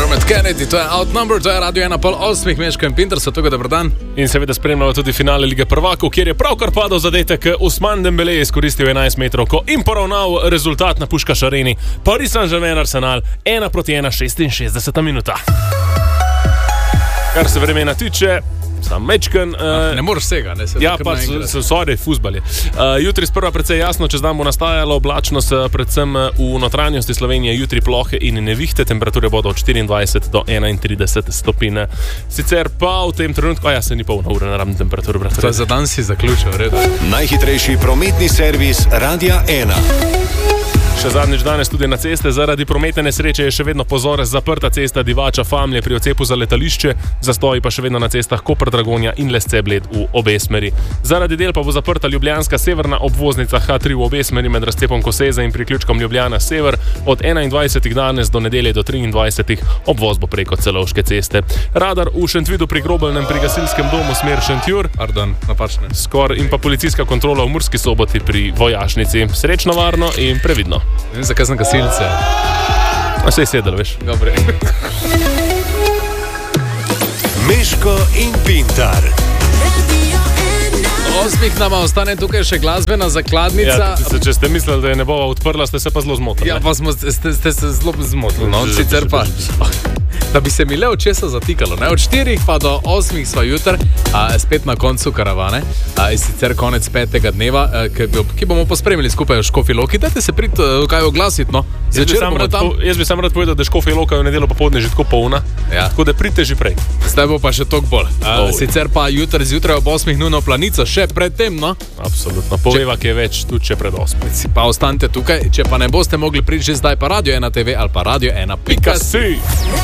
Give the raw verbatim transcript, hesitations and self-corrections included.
Dermot Kennedy, to je Outnumber, to je Radio ena pol osmih, Meško in Pinter, so tukaj, dober dan. In seveda spremljamo tudi finale Lige prvakov, kjer je pravkar padal zadetek. Ousmane Dembele je izkoristil enajst metrovko in poravnal rezultat na Puškaš areni. Paris Saint-Germain Arsenal, ena proti ena, šestinšestdeseta minuta. Kar se vremena tiče, sam mečken. Uh, ne moreš vsega, ne se. Ja, pa so sorry, fuzbali. Uh, jutri sprva precej jasno, čez dan bo nastajalo oblačnost, predvsem v notranjosti Slovenije, jutri plohe in nevihte, temperature bodo od štiriindvajset do enaintrideset stopinj. Sicer pa v tem trenutku, a ja, se ni polna ura na ravni temperaturi, brat. To je za dan si zaključil, redo. Najhitrejši prometni servis Radia ena. Še zadnjič danes tudi na ceste. Zaradi prometne nesreče je še vedno pozor zaprta cesta Divača-Famlje pri odcepu za letališče, zastoji pa še vedno na cestah Koper-Dragonja in Lesce-Bled v obe smeri. Zaradi del pa bo zaprta ljubljanska severna obvoznica ha tri v obe smeri med razcepom Koseze in priključkom Ljubljana sever. Od enaindvajsetega danes do nedelje do triindvajsetega obvoz bo preko Celovške ceste. Radar v Šentvidu pri Grobelnem pri gasilskem domu smer Šentjur. Pardon, napačne. Skor in pa policijska kontrola v Murski Soboti pri Vojašnici. Srečno, varno in previdno. Ne vem, zakaj sem gasilce. A se je sedel, veš. Dobre. Meško in Pintar. Osmih nama ostane tukaj še glasbena zakladnica. Ja, če ste mislili, da je ne bova odprla, ste se pa zelo zmotili. Ja, pa smo, ste, ste se zelo zmotili, no, sicer pa... Da bi se mi le od česa zatikalo, ne? Od štirih pa do osmih sva jutr, a, spet na koncu karavane, a, sicer konec petega dneva, a, ki, ki bomo pospremili skupaj v Škofji Loki. Dajte se prid kaj oglasiti, no? Jaz bi, sam rad, tam... po, jaz bi sam rad povedal, da je Škofja Loka v nedeljo popoldne že tako polna, ja. Tako da pridite že prej. Zdaj bo pa še toliko bolj. A, oh. Sicer pa jutr zjutraj ob osmih nujno planico, še pred tem, no? Absolutno, poveva, ki je več tudi še pred osmih. Pa ostanite tukaj, če pa ne boste mogli priti že zdaj pa Radio ena te ve ali pa radio ena pika si.